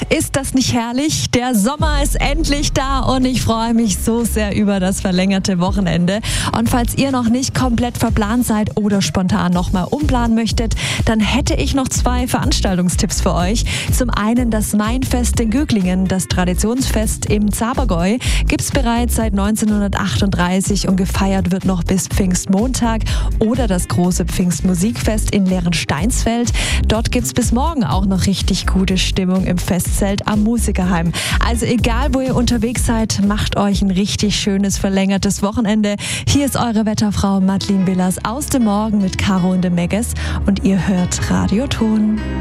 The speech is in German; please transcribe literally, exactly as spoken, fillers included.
Ist das nicht herrlich? Der Sommer ist endlich da und ich freue mich so sehr über das verlängerte Wochenende. Und falls ihr noch nicht komplett verplant seid oder spontan nochmal umplanen möchtet, dann hätte ich noch zwei Veranstaltungstipps für euch. Zum einen das Mainfest in Göglingen, das Traditionsfest im Zabergäu, gibt es bereits seit neunzehnhundertachtunddreißig und gefeiert wird noch bis Pfingstmontag. Oder das große Pfingstmusikfest in Leerensteinsfeld. Dort gibt es bis morgen auch noch richtig gute Stimmung im Festzelt am Musikerheim. Also egal, wo ihr unterwegs seid, macht euch ein richtig schönes, verlängertes Wochenende. Hier ist eure Wetterfrau Madeleine Willers aus dem Morgen mit Caro und dem Megges und ihr hört Radio Ton.